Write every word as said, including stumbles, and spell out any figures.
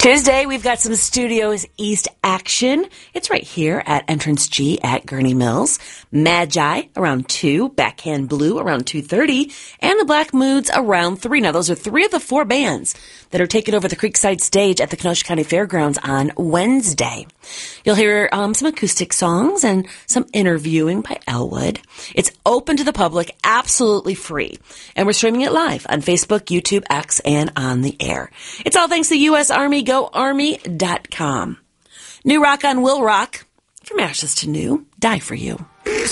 Tuesday, we've got some Studios East action. It's right here at Entrance G at Gurney Mills. Magi around two, Backhand Blue around two thirty, and the Black Moods around three. Now, those are three of the four bands that are taking over the Creekside stage at the Kenosha County Fairgrounds on Wednesday. You'll hear um, some acoustic songs and some interviewing by Elwood. It's open to the public, absolutely free. And we're streaming it live on Facebook, YouTube, X, and on the air. It's all thanks to U S Army, go army dot com. New rock on Will Rock. From ashes to new, die for you.